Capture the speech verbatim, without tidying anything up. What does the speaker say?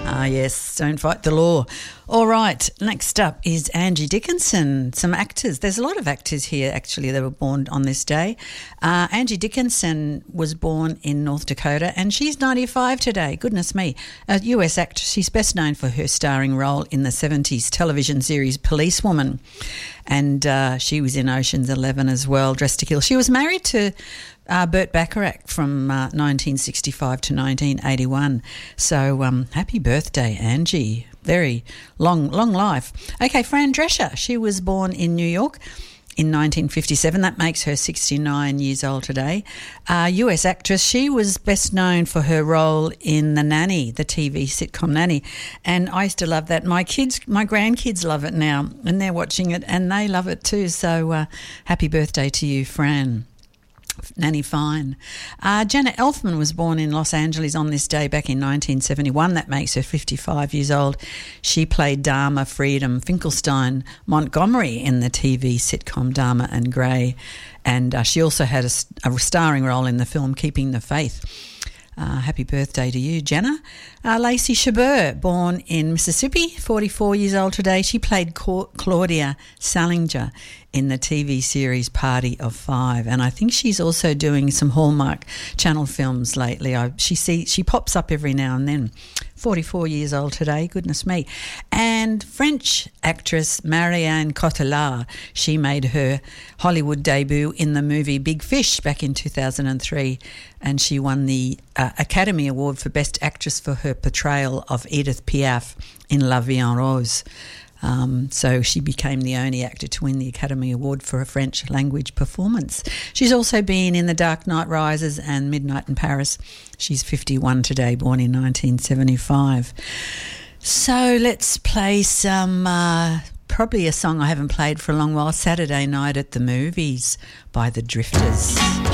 Ah, yes, don't fight the law. All right, next up is Angie Dickinson. Some actors. There's a lot of actors here, actually, that were born on this day. Uh, Angie Dickinson was born in North Dakota, and she's ninety-five today. Goodness me. A U S actress. She's best known for her starring role in the seventies television series Policewoman, and uh, she was in Ocean's Eleven as well, Dressed to Kill. She was married to Uh, Burt Bacharach from uh, nineteen sixty-five to nineteen eighty-one. So um, happy birthday, Angie. Very long, long life. Okay, Fran Drescher. She was born in New York in nineteen fifty-seven. That makes her sixty-nine years old today. Uh, U S actress. She was best known for her role in The Nanny, the T V sitcom Nanny. And I used to love that. My kids, my grandkids love it now, and they're watching it and they love it too. So uh, happy birthday to you, Fran. Nanny Fine. Uh, Janet Elfman was born in Los Angeles on this day back in nineteen seventy-one. That makes her fifty-five years old. She played Dharma Freedom Finkelstein Montgomery in the T V sitcom Dharma and Grey. And uh, she also had a, a starring role in the film Keeping the Faith. Uh, happy birthday to you, Jenna. Uh, Lacey Chabert, born in Mississippi, forty-four years old today. She played Ca- Claudia Salinger in the T V series Party of Five, and I think she's also doing some Hallmark Channel films lately. I, she see, she pops up every now and then. forty-four years old today, goodness me. And French actress Marianne Cotillard, she made her Hollywood debut in the movie Big Fish back in two thousand three, and she won the uh, Academy Award for Best Actress for her portrayal of Edith Piaf in La Vie en Rose. Um, so she became the only actor to win the Academy Award for a French language performance. She's also been in The Dark Knight Rises and Midnight in Paris. She's fifty-one today, born in nineteen seventy-five. So let's play some, uh, probably a song I haven't played for a long while, Saturday Night at the Movies by The Drifters.